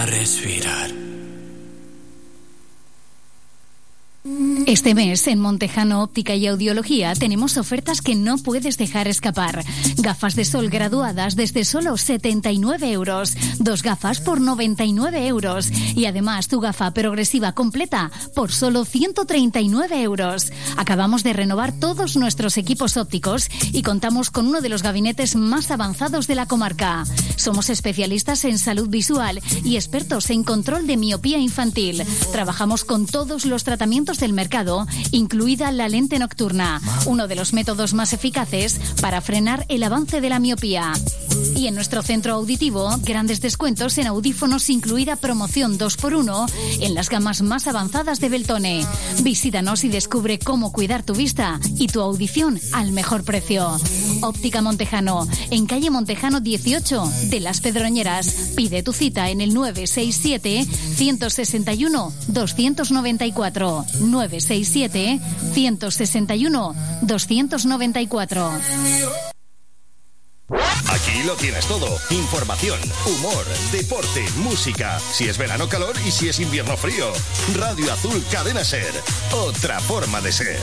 respirar. Este mes en Montejano Óptica y Audiología tenemos ofertas que no puedes dejar escapar. Gafas de sol graduadas desde solo 79 euros. 2 gafas por 99 euros. Y además tu gafa progresiva completa por solo 139 euros. Acabamos de renovar todos nuestros equipos ópticos y contamos con uno de los gabinetes más avanzados de la comarca. Somos especialistas en salud visual y expertos en control de miopía infantil. Trabajamos con todos los tratamientos del mercado, incluida la lente nocturna, uno de los métodos más eficaces para frenar el avance de la miopía. Y en nuestro centro auditivo, grandes descuentos en audífonos, incluida promoción 2x1 en las gamas más avanzadas de Beltone. Visítanos y descubre cómo cuidar tu vista y tu audición al mejor precio. Óptica Montejano, en calle Montejano 18 de Las Pedroñeras. Pide tu cita en el 967 161 294. 967 161 294. Aquí lo tienes todo. Información, humor, deporte, música. Si es verano, calor, y si es invierno, frío. Radio Azul Cadena Ser. Otra forma de ser.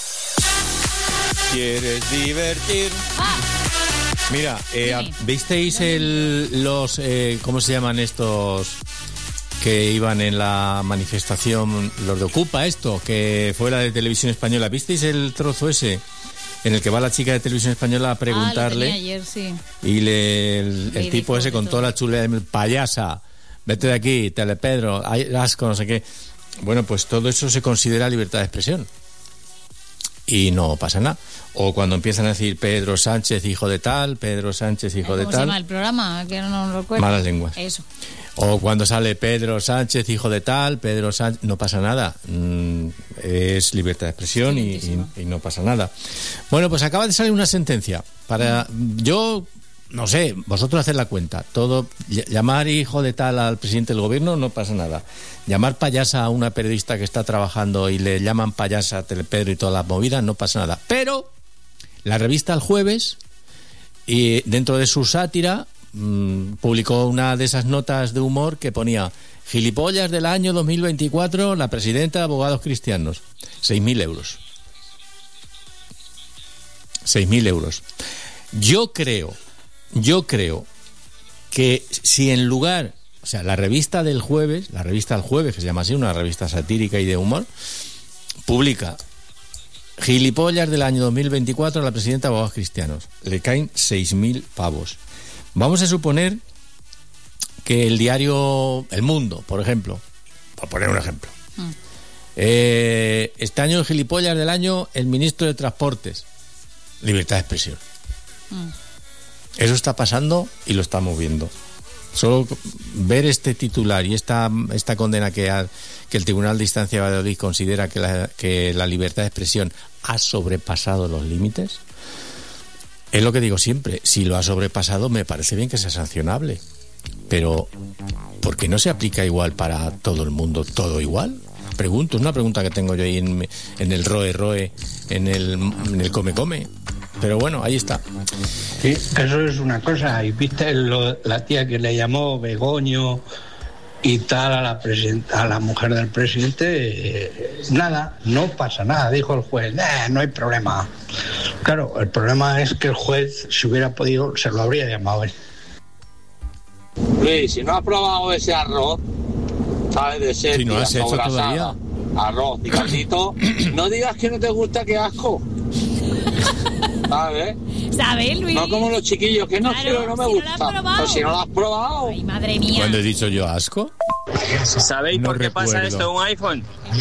¿Quieres divertir? Mira, ¿visteis ¿cómo se llaman estos que iban en la manifestación, los de Ocupa, que fue la de Televisión Española? ¿Visteis el trozo ese en el que va la chica de Televisión Española a preguntarle? Lo tenía ayer, sí. Y el tipo ese con toda la chulea, payasa, vete de aquí, Telepedro, asco, no sé qué. Bueno, pues todo eso se considera libertad de expresión. Y no pasa nada. O cuando empiezan a decir Pedro Sánchez, hijo de tal, Pedro Sánchez, hijo de tal. ¿Cómo se llama el programa? Que no lo recuerdo. Malas lenguas. Eso. O cuando sale Pedro Sánchez, hijo de tal, Pedro Sánchez, no pasa nada. Es libertad de expresión y no pasa nada. Bueno, pues acaba de salir una sentencia para... Yo, no sé, vosotros haced la cuenta. Todo, llamar hijo de tal al presidente del gobierno, no pasa nada. Llamar payasa a una periodista que está trabajando y le llaman payasa a Telepedro y todas las movidas, no pasa nada. Pero la revista El Jueves, y dentro de su sátira, publicó una de esas notas de humor que ponía: gilipollas del año 2024, la presidenta de Abogados Cristianos. 6.000 euros. 6.000 euros. Yo creo que si en lugar, o sea, la revista del Jueves, la revista El Jueves, que se llama así, una revista satírica y de humor, publica gilipollas del año 2024 a la presidenta de Abogados Cristianos, le caen 6.000 pavos. Vamos a suponer que el diario El Mundo, por ejemplo, por poner un ejemplo, este año el gilipollas del año, el ministro de Transportes, libertad de expresión. Eso está pasando y lo estamos viendo. Solo ver este titular y esta condena que el Tribunal de Instancia de Valladolid considera que la libertad de expresión ha sobrepasado los límites, es lo que digo siempre. Si lo ha sobrepasado, me parece bien que sea sancionable, pero ¿por qué no se aplica igual para todo el mundo, todo igual? Pregunto, es una pregunta que tengo yo ahí en el roe, en el come. Pero bueno, ahí está. Sí, eso es una cosa. Y viste la tía que le llamó Begoño y tal a la mujer del presidente, nada, no pasa nada, dijo el juez, no hay problema. Claro, el problema es que el juez, si hubiera podido, se lo habría llamado él. Luis, si no has probado ese arroz, ¿sabes? De ser, si no has hecho todavía arroz y caldito, no digas que no te gusta, qué asco. ¿Sabes? ¿Sabes, Luis? No como los chiquillos, que no, claro, no me gusta. Pero si no lo has probado. Ay, madre mía. ¿Cuándo he dicho yo asco? ¿Sabéis por qué pasa esto en un iPhone?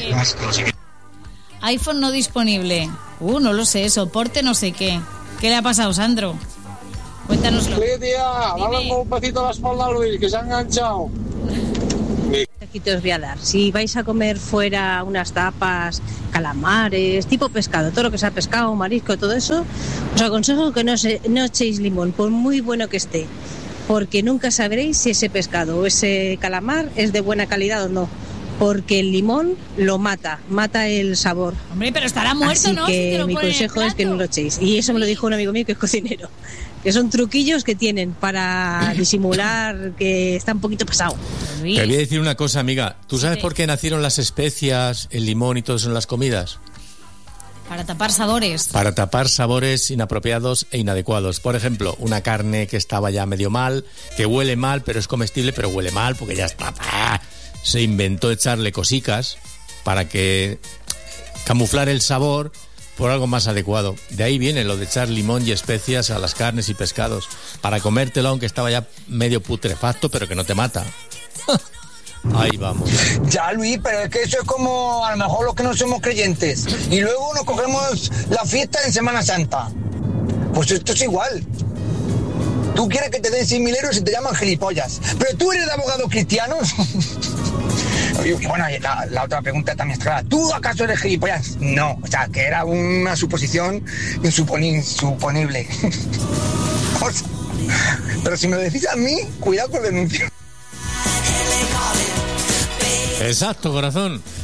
iPhone no disponible. No lo sé, soporte no sé qué. ¿Qué le ha pasado, Sandro? Cuéntanoslo. Sí, tía, dale un pasito a la espalda, Luis, que se ha enganchado. Aquí te os voy a dar. Si vais a comer fuera unas tapas, calamares, tipo pescado, todo lo que sea pescado, marisco, todo eso, os aconsejo que no echéis limón, por muy bueno que esté, porque nunca sabréis si ese pescado o ese calamar es de buena calidad o no. porque el limón lo mata el sabor. Hombre, pero estará muerto, así ¿no? que Si te lo mi ponen en el consejo es que no lo echéis. Y eso me lo dijo un amigo mío que es cocinero. Que son truquillos que tienen para disimular que está un poquito pasado. Te voy a decir una cosa, amiga. ¿Tú sabes por qué nacieron las especias, el limón y todo eso en las comidas? Para tapar sabores. Para tapar sabores inapropiados e inadecuados. Por ejemplo, una carne que estaba ya medio mal, que huele mal, pero es comestible, pero huele mal porque ya está. Se inventó echarle cosicas para que camuflar el sabor por algo más adecuado. De ahí viene lo de echar limón y especias a las carnes y pescados, para comértelo aunque estaba ya medio putrefacto, pero que no te mata. Ahí vamos. Ya, Luis, pero es que eso es como a lo mejor los que no somos creyentes y luego nos cogemos la fiesta en Semana Santa. Pues esto es igual. Tú quieres que te den 100.000 euros y te llaman gilipollas, pero tú eres de abogados cristianos. Y bueno, la otra pregunta también está clara. ¿Tú acaso eres gilipollas? No, o sea, que era una suposición insuponible. O sea, pero si me lo decís a mí, cuidado con el denuncio. Exacto, corazón.